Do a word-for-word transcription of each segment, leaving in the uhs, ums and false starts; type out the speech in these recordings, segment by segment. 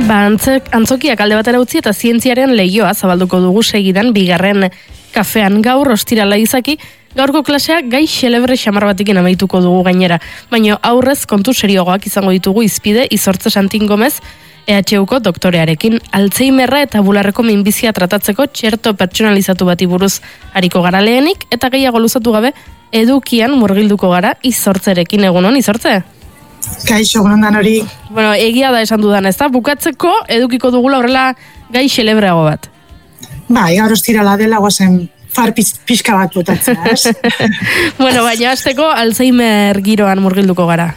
Ba, antzek, antzokiak alde batera utzi eta zientziaren lehioa zabalduko dugu segidan bigarren kafean gaur ostirala izaki, gaurko klasea gai xelebre xamar batekin amaituko dugu gainera, baina aurrez kontu serioagoak izango ditugu izpide Izortze Santin Gomez E H Uko doktorearekin, Alzheimerra eta bularreko minbizia tratatzeko txerto pertsonalizatu bati buruz hariko gara lehenik, eta gehiago luzatu gabe edukian murgilduko gara Izortzerekin. Egunon, Izortze? Kaixo, egunon hori. Bueno, egia da esan dudan, ez da? Bukatzeko edukiko dugula horrela gai xelebreago bat. Ba, gaur ostirala dela guazen far pixka bat botatzea, ez? Bueno, baina hasteko Alzheimer giroan murgilduko gara.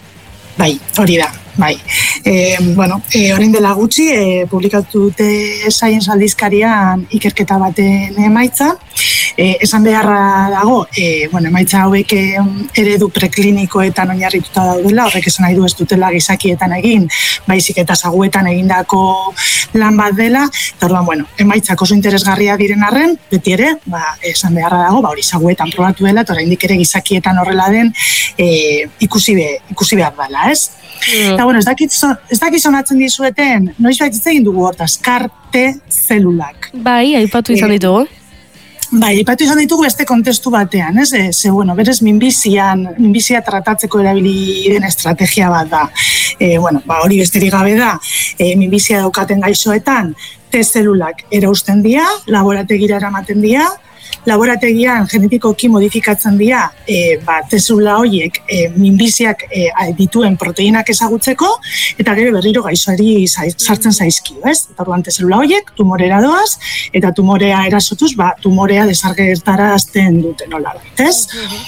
Bai, hori da, bai. E, bueno, e, orain dela gutxi, e, publikatu dute Science aldizkarian ikerketa baten emaitza. E, esan beharra dago, e, bueno, emaitza hauek eredu preklinikoetan oinarrituta daudela, horrek esan nahi du ez dutela gizakietan egin, baizik eta saguetan egindako lan bat dela, eta orduan, bueno, emaitzak oso interesgarria diren arren, beti ere, ba, esan beharra dago, ba, hori saguetan probatu dela, eta oraindik ere gizakietan horrela den e, ikusi, be, ikusi behar dela, ez? Mm. Eta, bueno, ez dakit, ez dakit sonatzen dizueten, noiz baitz egin dugu hortaz, karte zelulak. Bai, aipatu izan ditugu. E, Bai, aipatu izan ditugu beste kontestu batean, ez? E, ze, bueno, berez minbizian, minbizia tratatzeko erabili den estrategia bat da. E, bueno, ba, hori besterik gabe da, e, minbizia daukaten gaixoetan, T-zelulak erausten dira, laborategira eramaten dira, laborategian genetikoki modifikatzen dira e, ba, T-zelula horiek e, minbiziak e, dituen proteinak ezagutzeko, eta gero berriro gaixoari sartzen zaizkio, ez? Eta orduan T-zelula horiek tumorera doaz, eta tumorea erasotuz, ba, tumorea desargertarazten duten nola bat, ez?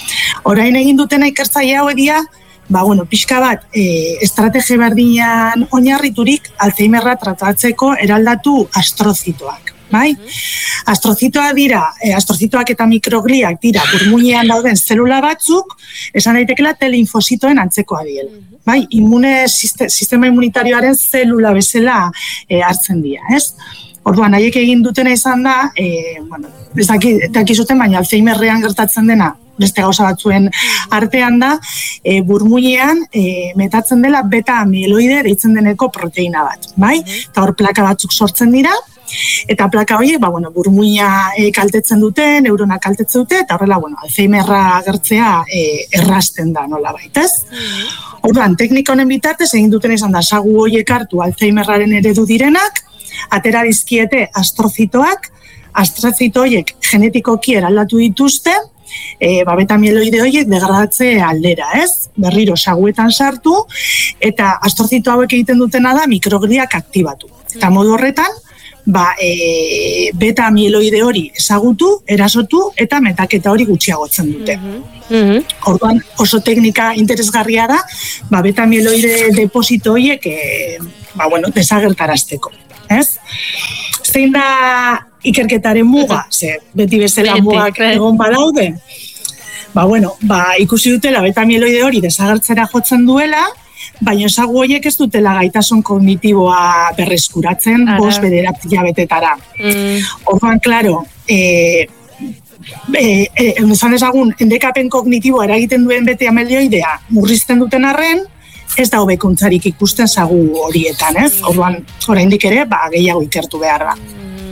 Orain egin dutena ikertzaile hauek dira, ba, bueno, pixka bat, e, estrategia berdinan oinarriturik Alzheimerra tratatzeko eraldatu astrozitoak. Bai? Astrozitoak dira, e, astrozitoak eta mikrogliak dira burmuinean dauden zelula batzuk, esan daitekela T-linfositoen antzekoa diela. Bai? Immune, sistema immunitarioaren zelula bezala e, hartzen dira, ez? Orduan, haiek egin dutena izan da, e, bueno, ez dakizuten, baina Alzheimerrean gertatzen dena, beste gauza batzuen artean da, e, burmuinean e, metatzen dela beta-amiloide deitzen deneko proteina bat, bai? Eta hor plaka batzuk sortzen dira, eta plaka horiek, ba, bueno, burmuina e, kaltetzen dute, neurona kaltetzen dute, eta horrela, bueno, Alzheimerra agertzea e, errasten da nola baitez. Orduan, teknika honen bitartez egin duten izan da, sagu horiek hartu Alzheimerraren eredu direnak, atera dizkiete astrozitoak, astrozito horiek genetikoki eraldatu dituzte, e, ba, beta-amiloide horiek degradatze aldera, ez? Berriro saguetan sartu, eta astrozito hauek egiten dutena da mikrogliak aktibatu. Eta modu horretan, ba, e, beta-amiloide hori ezagutu, erasotu, eta metaketa hori gutxiagotzen dute. Mm-hmm. Orduan oso teknika interesgarria da, ba, beta-amiloide deposito horiek e, ba, bueno, desagertarazteko. Ez? Zein da ikerketaren muga? Ze, beti bezala mugak egon badaude. Ba, bueno, ba, ikusi dutela beta-amiloide hori desagertzera jotzen duela, baina esagu horiek ez dutela gaitasun kognitiboa berreskuratzen bost bederatzi hilabetetara. Mm. Orduan, klaro, e, e, e, esan ezagun, endekapen kognitiboa eragiten duen beta-amiloidea murrizten duten arren, ez da hobekuntzarik ikusten sagu horietan, ez? Orduan, oraindik ere, ba, gehiago ikertu behar da.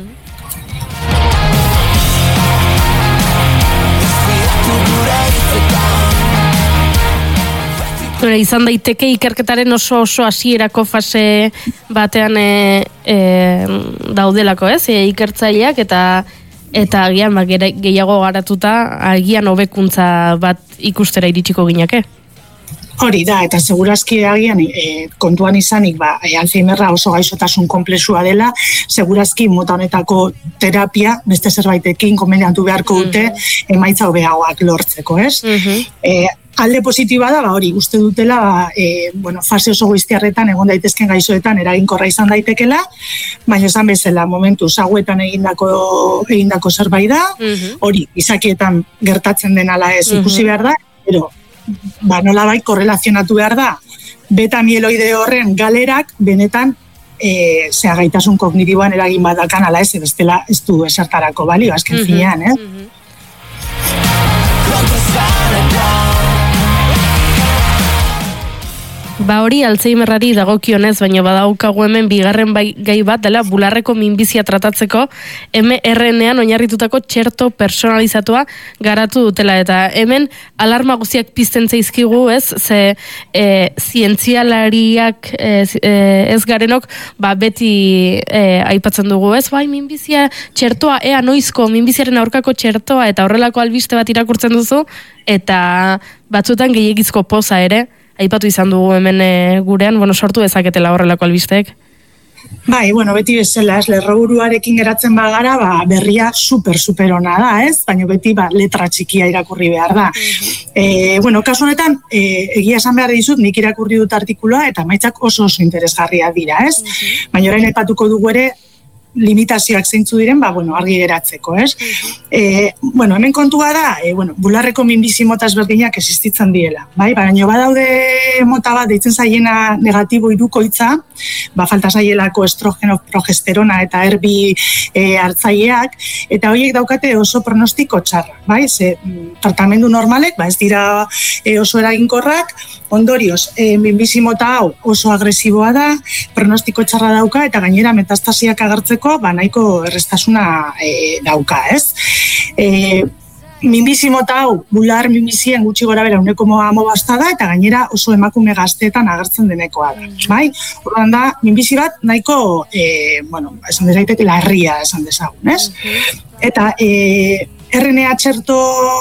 Hora, izan daiteke ikerketaren oso oso hasierako fase batean e, e, daudelako, ez? E, ikertzaileak eta eta agian ba, gehiago garatuta agian hobekuntza bat ikustera iritsiko ginake. Hori da, eta segurazki agian e, kontuan izanik, ba, e, Alzheimerra oso gaixotasun komplexua dela, segurazki mota honetako terapia, beste zerbaitekin konbeniatu beharko dute, mm-hmm. emaitza hobeagoak lortzeko, ez? Mm-hmm. E, alde positiba da, ba, hori, uste dutela, ba, e, bueno, fase oso goiztiarretan, egon daitezken gaixoetan eraginkorra izan daitekela, baina esan bezala, momentu, saguetan egindako, egindako zerbait da, mm-hmm. hori, izakietan gertatzen denala ez mm-hmm. ikusi behar da, pero ba, nolabait korrelazionatu behar da, beta-amiloide horren galerak benetan e, zea gaitasun kognitiboan eragin bat dakan ala ez, bestela ez du esertarako balio, azken mm-hmm. finean, eh? Mm-hmm. Ba hori Alzheimerrari dagokionez, baina badaukagu hemen bigarren bai, gai bat dela bularreko minbizia tratatzeko mRNAan oinarritutako txerto personalizatua garatu dutela, eta hemen alarma guztiak pizten zaizkigu, ez? Ze e, zientzialariak e, ez garenok ba beti e, aipatzen dugu, ez? Bai, minbizia txertoa, ea noizko minbiziaren aurkako txertoa, eta horrelako albiste bat irakurtzen duzu, eta batzuetan gehiegizko poza ere aipatu izan dugu hemen e, gurean, bueno, sortu dezaketela horrelako albisteek. Bai, bueno, beti bezala, ez, lerroburuarekin geratzen bagara, ba, berria super, super ona da, ez? Baina beti, ba, letra txikia irakurri behar da. Uh-huh. E, bueno, kasu honetan, e, egia esan behar dizut, nik irakurri dut artikuloa, eta emaitzak oso oso interesgarria dira, ez? Uh-huh. Baina orain aipatuko dugu ere, limitazioak zeintzu diren, ba, bueno, argi geratzeko, ez? Uh-huh. E, bueno, hemen kontua da, e, bueno, bularreko minbizi mota ezberdinak existitzen diela, bai? Baina badaude mota bat deitzen zaiena negatibo hirukoitza, ba, falta zaielako estrogeno, progesterona eta erbi e, hartzaileak, eta horiek daukate oso pronostiko txarra, bai? Ze, tratamendu normalek, ba, ez dira e, oso eraginkorrak, ondorioz, e, minbizi mota hau oso agresiboa da, pronostiko txarra dauka, eta gainera metastasiak agertzeko ba nahiko errestasuna e, dauka, ez? E, minbizi mota hau, bular minbizien gutxi gora bera uneko amo basta da, eta gainera oso emakume gazteetan agertzen denekoa da, bai? Horren da, minbizi bat nahiko, e, bueno, esan dezaiteke larria esan dezagun, ez? Eta, e, R N A txerto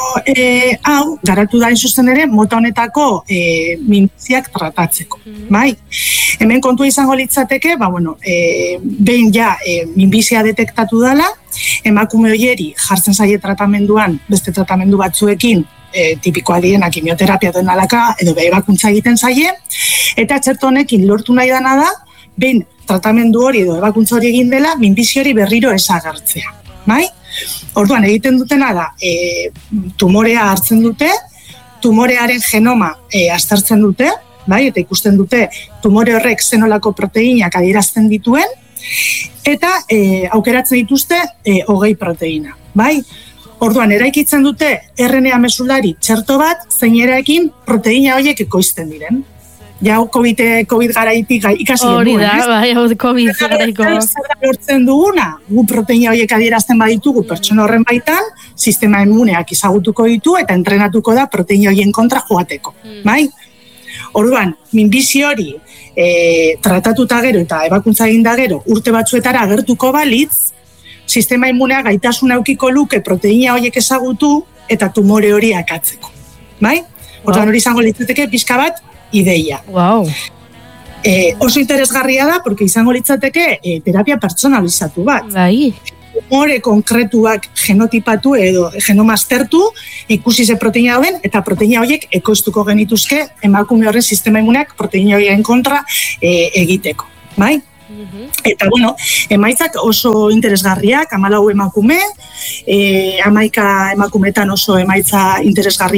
e, hau, garatu da zuzen ere, mota honetako e, minbiziak tratatzeko, bai? Hemen kontua izango litzateke, ba, bueno, e, behin ja e, minbizia detektatu dela, emakume horieri jartzen zaie tratamenduan, beste tratamendu batzuekin, e, tipikoa diena, kimioterapia den alaka, edo ebakuntza egiten zaie, eta txerto honekin lortu nahi dana da, behin tratamendu hori edo ebakuntza hori egin dela, minbizi hori berriro ez agertzea, bai? Orduan, egiten dutena da, e, tumorea hartzen dute, tumorearen genoma e, aztertzen dute, bai, eta ikusten dute tumore horrek zenolako proteinak adierazten dituen, eta e, aukeratzen dituzte e, hogei proteina, bai? Orduan, eraikitzen dute R N A mesulari txerto bat, zeinerekin proteina horiek ekoizten diren. Ja, COVID, COVID garaitik ikasi genuen. Hori da, bai, COVID garaiko. Zer da lortzen duguna, gu proteina horiek adierazten baditugu pertsona horren baitan, sistema immuneak izagutuko ditu eta entrenatuko da proteina horien kontra joateko, mm. bai? Orduan, minbizi hori e, tratatuta gero eta ebakuntza egin da gero urte batzuetara agertuko balitz, sistema immunea gaitasuna eukiko luke proteina horiek ezagutu eta tumore hori akatzeko, bai? Orduan hori izango litzateke pixka bat ideia. Wow. E, oso interesgarria da, porque izango litzateke e, terapia pertsonalizatu bat. Bai. Tumore konkretuak genotipatu edo genoma aztertu, ikusi ze proteina dauden, eta proteina horiek ekoiztuko genituzke emakume horren sistema immuneak proteina horien kontra e, egiteko. Bai? Eta, bueno, emaitzak oso interesgarriak, hamalau emakume, e, hamaika emakumetan oso emaitza interesgarriak,